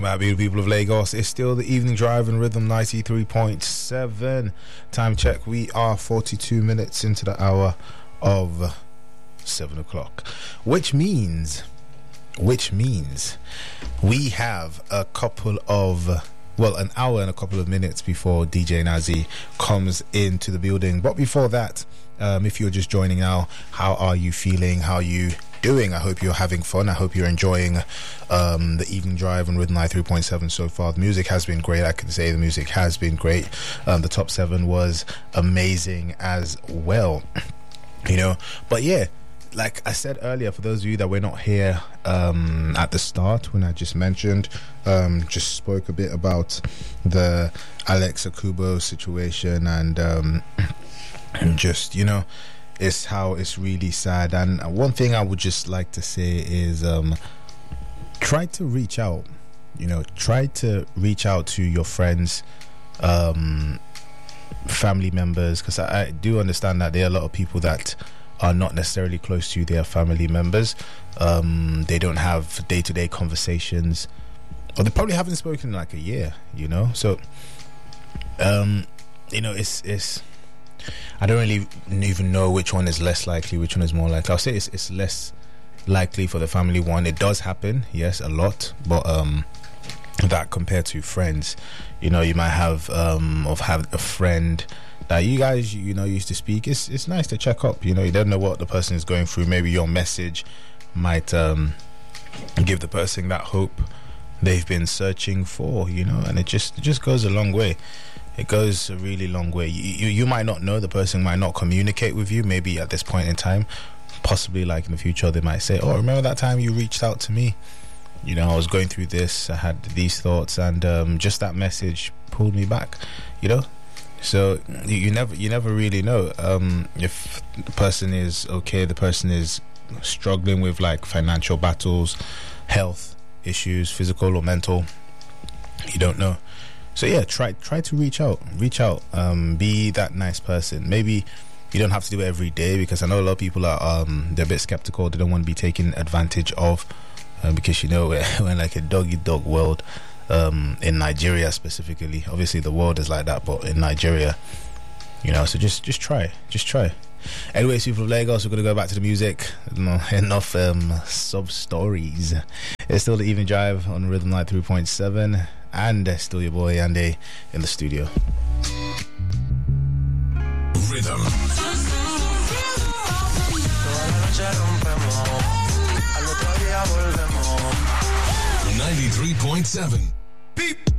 My beautiful people of Lagos. It's still the evening drive and Rhythm 93.7. Time check, we are 42 minutes into the hour of 7 o'clock, which means we have a couple of, well, an hour and a couple of minutes before DJ Nazi comes into the building. But before that, if you're just joining now, how are you feeling? How are you doing? I hope you're having fun. I hope you're enjoying the evening drive on Rhythm 93.7 so far. The music has been great. I can say the music has been great. The top 7 was amazing as well, you know. But yeah, like I said earlier, for those of you that were not here at the start when I just mentioned, just spoke a bit about the Alex Akubo situation, and just, you know, it's how it's really sad. And one thing I would just like to say is try to reach out, you know, try to reach out to your friends, family members, because I do understand that there are a lot of people that are not necessarily close to their family members. They don't have day-to-day conversations, or they probably haven't spoken in like a year, you know. So you know, it's I don't really even know which one is less likely, which one is more likely. I'll say it's less likely for the family one. It does happen, yes, a lot, but that compared to friends, you know, you might have have a friend that you guys, you know, used to speak. It's nice to check up. You know, you don't know what the person is going through. Maybe your message might give the person that hope they've been searching for, you know, and it just goes a long way. It goes a really long way. You might not know, the person might not communicate with you maybe at this point in time. Possibly like in the future they might say, oh, remember that time you reached out to me, you know, I was going through this, I had these thoughts, and just that message pulled me back, you know. So you never really know if the person is okay, the person is struggling with like financial battles, health issues, physical or mental. You don't know. So yeah, try to reach out, be that nice person. Maybe you don't have to do it every day, because I know a lot of people are they're a bit skeptical. They don't want to be taken advantage of, because, you know, we're in like a dog-eat-dog world, in Nigeria specifically. Obviously the world is like that, but in Nigeria, you know, so just try. Anyways, people of Lagos, we're going to go back to the music. Enough sub stories. It's still the evening drive on Rhythm 93.7, and still your boy Yande in the studio. Rhythm 93.7.